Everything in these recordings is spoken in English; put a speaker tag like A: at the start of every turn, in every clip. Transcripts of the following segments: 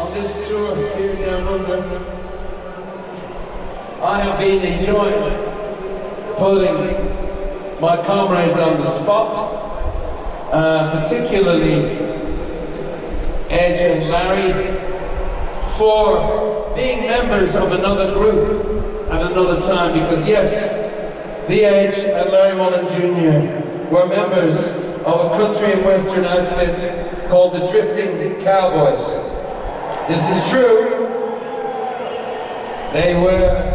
A: on this tour here down under. I have been enjoying putting my comrades on the spot, particularly Edge and Larry, for being members of another group at another time, because yes, the Edge and Larry Mullen Jr. were members of a country and western outfit called the Drifting Cowboys. This is true. They were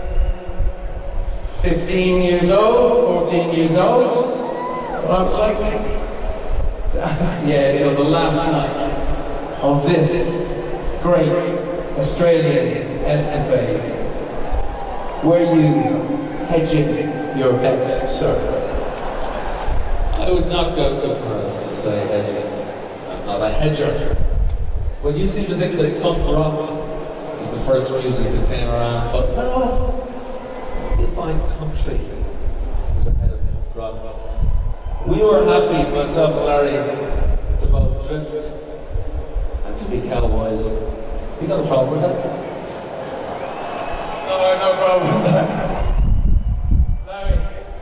A: 15 years old, 14 years old. But I'd like to ask the Edge on the last night of this great Australian escapade, were you hedging your bets, sir?
B: I would not go so far as to say hedging. I'm not a hedger. Well, you seem to think that punk rock is the first music that came around, but no, you'll find country is ahead of punk rock. We were happy, myself and Larry, to both drift and to be cowboys. You got a problem with that?
A: No, I have no problem with that. Larry,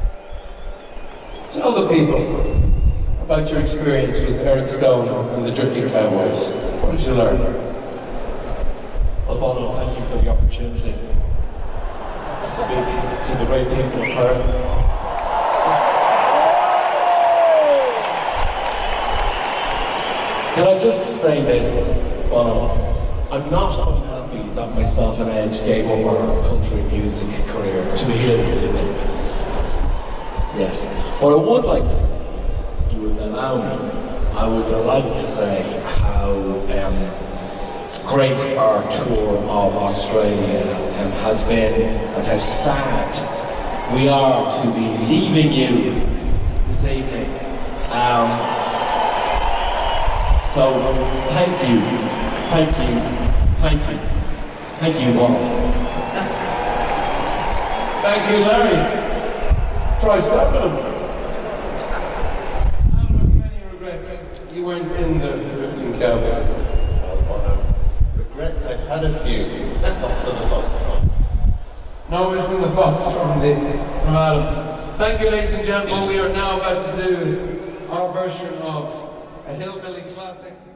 A: tell the people about your experience with Eric Stone and the Drifting Cowboys. What did you learn?
C: Well, Bono, thank you for the opportunity to speak to the great people of Perth. Can I just say this, Bono? I'm not unhappy that myself and Edge gave up our country music career to be here this evening. Yes, but I would like to say, if you would allow me, I would like to say how great our tour of Australia has been, and how sad we are to be leaving you this evening. So thank you, Bono.
A: Thank you, Larry. Try stopping him. Have you any regrets? You weren't in the Drifting Cowboys.
D: Bono, regrets, I've had a few, not for the Foxtrot.
A: No, it isn't the Fox from Adam. Thank you, ladies and gentlemen. We are now about to do our version of a hillbilly classic.